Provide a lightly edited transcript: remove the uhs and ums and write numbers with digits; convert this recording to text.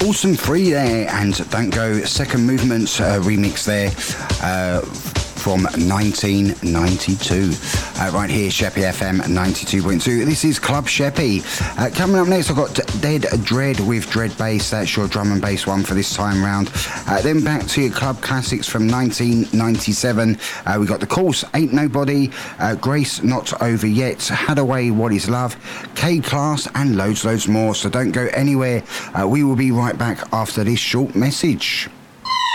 Awesome Free there, and Don't Go, Second Movement remix there from 1992. Right here, Sheppy FM 92.2. This is Club Sheppy. Coming up next, I've got Dead Dread with Dread Bass. That's your drum and bass one for this time round. Then back to your club classics from 1997. We got The Course, Ain't Nobody, Grace Not Over Yet, Hadaway, What Is Love, K-Class, and loads more. So don't go anywhere. We will be right back after this short message.